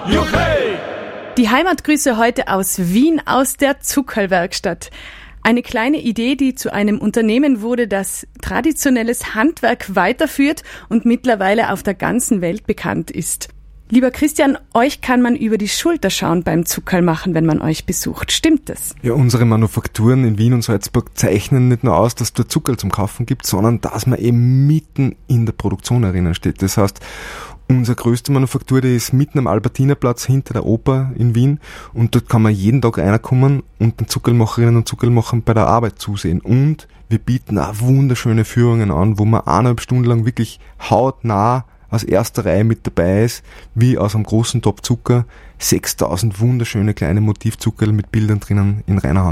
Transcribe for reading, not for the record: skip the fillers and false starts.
Juchhey! Die Heimatgrüße heute aus Wien, aus der Zuckerlwerkstatt. Eine kleine Idee, die zu einem Unternehmen wurde, das traditionelles Handwerk weiterführt und mittlerweile auf der ganzen Welt bekannt ist. Lieber Christian, euch kann man über die Schulter schauen beim Zuckerl machen, wenn man euch besucht. Stimmt das? Ja, unsere Manufakturen in Wien und Salzburg zeichnen nicht nur aus, dass es dort Zuckerl zum Kaufen gibt, sondern dass man eben mitten in der Produktion erinnern steht. Das heißt, unsere größte Manufaktur, die ist mitten am Albertinerplatz hinter der Oper in Wien und dort kann man jeden Tag reinkommen und den Zuckerlmacherinnen und Zuckerlmachern bei der Arbeit zusehen. Und wir bieten auch wunderschöne Führungen an, wo man 1,5 Stunden lang wirklich hautnah aus erster Reihe mit dabei ist, wie aus einem großen Topf Zucker, 6.000 wunderschöne kleine Motivzuckerl mit Bildern drinnen in reiner Hand.